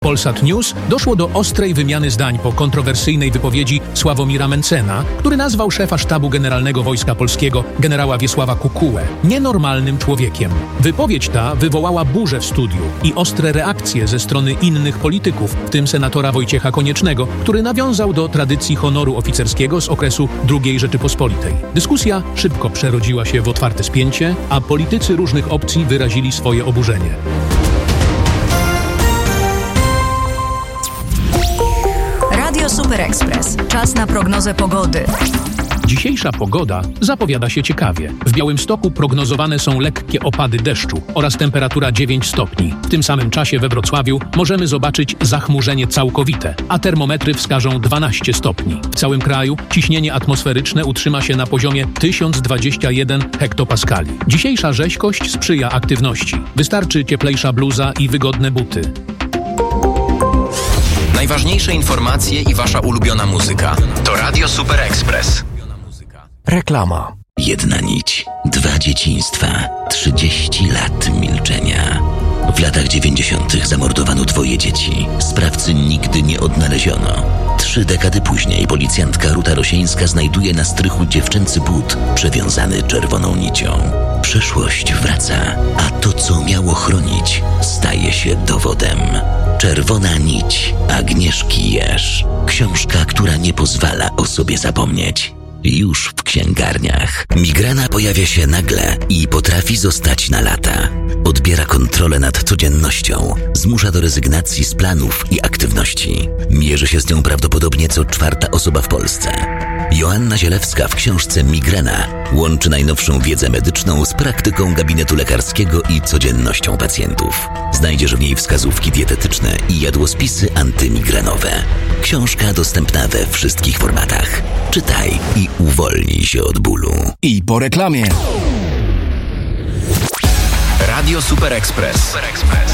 Polsat News doszło do ostrej wymiany zdań po kontrowersyjnej wypowiedzi Sławomira Mencena, który nazwał szefa Sztabu Generalnego Wojska Polskiego generała Wiesława Kukułę nienormalnym człowiekiem. Wypowiedź ta wywołała burzę w studiu i ostre reakcje ze strony innych polityków, w tym senatora Wojciecha Koniecznego, który nawiązał do tradycji honoru oficerskiego z okresu II Rzeczypospolitej. Dyskusja szybko przerodziła się w otwarte spięcie, a politycy różnych opcji wyrazili swoje oburzenie. Radio Super Express. Czas na prognozę pogody. Dzisiejsza pogoda zapowiada się ciekawie. W Białymstoku prognozowane są lekkie opady deszczu oraz temperatura 9 stopni. W tym samym czasie we Wrocławiu możemy zobaczyć zachmurzenie całkowite, a termometry wskażą 12 stopni. W całym kraju ciśnienie atmosferyczne utrzyma się na poziomie 1021 hektopaskali. Dzisiejsza rzeźkość sprzyja aktywności. Wystarczy cieplejsza bluza i wygodne buty. Najważniejsze informacje i wasza ulubiona muzyka. To Radio Super Express. Reklama. Jedna nić, 2 dzieciństwa, 30 lat milczenia. W latach 90. zamordowano 2 dzieci. Sprawcy nigdy nie odnaleziono. 3 dekady później policjantka Ruta Rosieńska znajduje na strychu dziewczęcy but przewiązany czerwoną nicią. Przeszłość wraca, a to, co miało chronić, staje się dowodem. Czerwona nić Agnieszki Jerz. Książka, która nie pozwala o sobie zapomnieć. Już w księgarniach. Migrena pojawia się nagle i potrafi zostać na lata. Odbiera kontrolę nad codziennością, zmusza do rezygnacji z planów i aktywności. Mierzy się z nią prawdopodobnie co 4. osoba w Polsce. Joanna Zielewska w książce Migrena łączy najnowszą wiedzę medyczną z praktyką gabinetu lekarskiego i codziennością pacjentów. Znajdziesz w niej wskazówki dietetyczne i jadłospisy antymigrenowe. Książka dostępna we wszystkich formatach. Czytaj i uwolnij się od bólu. I po reklamie. Radio Super Express.